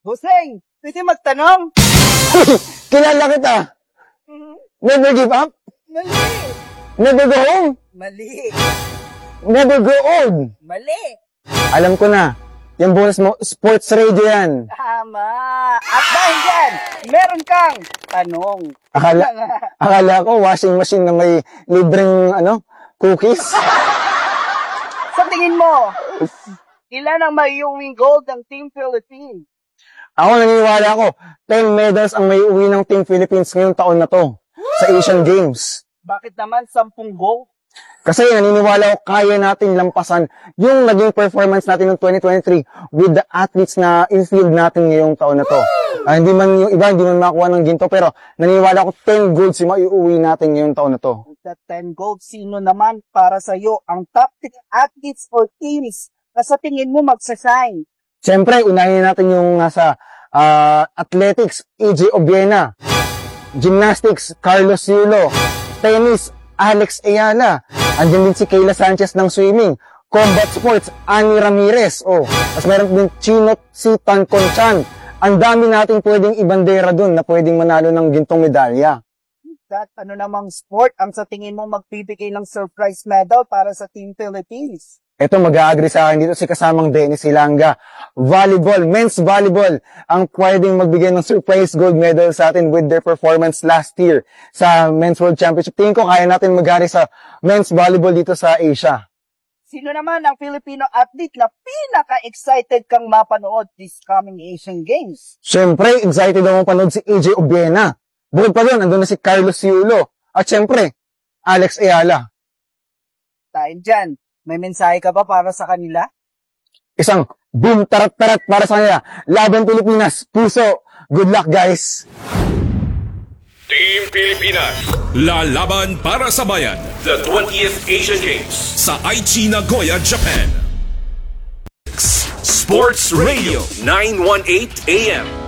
Huseng, pwede magtanong? Kilala kita. Never give up? Mali. Never go home? Mali. Never grow old? Mali. Alam ko na. Yung bonus mo, sports radio yan. Tama. At dahil dyan, meron kang tanong. Akala ko washing machine na may libreng, cookies. Sa tingin mo, ilan ang maiuwing gold ng Team Philippines? Ako naniniwala ako, 10 medals ang may uwi ng Team Philippines ngayong taon na to sa Asian Games. Bakit naman 10 gold? Kasi naniniwala ako kaya natin lampasan yung naging performance natin noong 2023 with the athletes na in-field natin ngayong taon na to. Hindi man yung iba, hindi man makuha ng ginto, pero naniniwala ako 10 golds yung maiuwi natin ngayong taon na to. Sa 10 gold, sino naman para sa'yo ang top 3 athletes or teams na sa tingin mo magsashine? Siyempre, unahin natin yung nasa athletics, AJ Obiena, gymnastics, Carlos Yulo, tennis, Alex Ayala, andyan din si Kayla Sanchez ng swimming, combat sports, Annie Ramirez, tapos meron din Chinot si Tan Conchan. Ang dami natin pwedeng ibandera dun na pwedeng manalo ng gintong medalya. That namang sport ang sa tingin mo magbibigay ng surprise medal para sa Team Philippines? Ito, mag-a-agree sa akin dito si kasamang Dennis Ilanga. Volleyball, men's volleyball, ang pwedeng magbigay ng surprise gold medal sa atin with their performance last year sa Men's World Championship. Tingin ko kaya natin mag-ari sa men's volleyball dito sa Asia. Sino naman ang Filipino athlete na pinaka-excited kang mapanood this coming Asian Games? Siyempre, excited ako mapanood si AJ Obiena. Bukod pa doon, andun na si Carlos Yulo. At siyempre, Alex Ayala. Dahil dyan, may mensahe ka ba para sa kanila? Isang boom, tarat-tarat para sa kanila. Laban Pilipinas, puso. Good luck, guys. Team Pilipinas, lalaban para sa bayan. The 20th Asian Games sa Aichi, Nagoya, Japan. Sports Radio 918 AM.